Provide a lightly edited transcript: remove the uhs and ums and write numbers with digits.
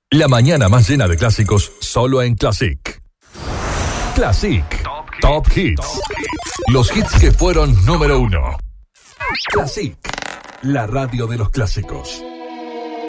La mañana más llena de clásicos, solo en Classic. Classic Top Hits. Los hits que fueron número 1. Classic, la radio de los clásicos.